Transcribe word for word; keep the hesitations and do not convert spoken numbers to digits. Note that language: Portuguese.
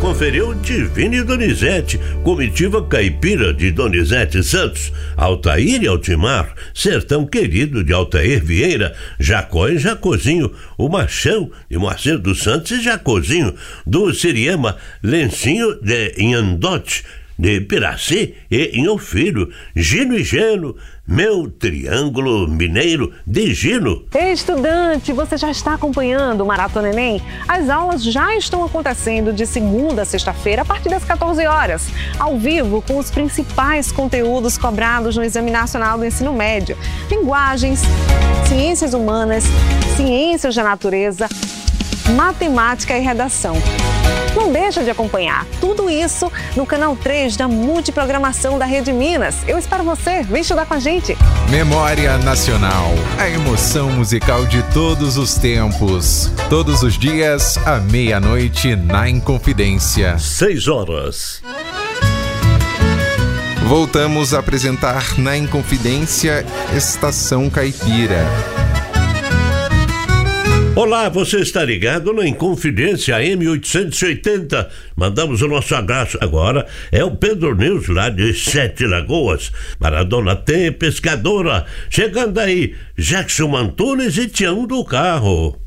conferiu Divino e Donizete, comitiva caipira de Donizete Santos, Altair e Altimar, Sertão Querido de Altair Vieira, Jacó e Jacozinho, o Machão de Moacir dos Santos e Jacozinho, do Siriema, Lencinho de Inhandote, de Piraci e Inho Filho, Gino e Geno, Meu Triângulo Mineiro de Gino. Estudante, você já está acompanhando o Maratona Enem? As aulas já estão acontecendo de segunda a sexta-feira a partir das quatorze horas, ao vivo com os principais conteúdos cobrados no Exame Nacional do Ensino Médio: linguagens, ciências humanas, ciências da natureza, matemática e redação. Não deixa de acompanhar tudo isso no canal três da Multiprogramação da Rede Minas. Eu espero você, vem estudar com a gente. Memória Nacional, a emoção musical de todos os tempos. Todos os dias, à meia-noite, na Inconfidência. Seis horas. Voltamos a apresentar na Inconfidência Estação Caipira. Olá, você está ligado na Inconfidência A M oitocentos e oitenta. Mandamos o nosso abraço. Agora é o Pedro News, lá de Sete Lagoas. Para a Dona T, pescadora. Chegando aí, Jackson Antunes e Tião do Carro.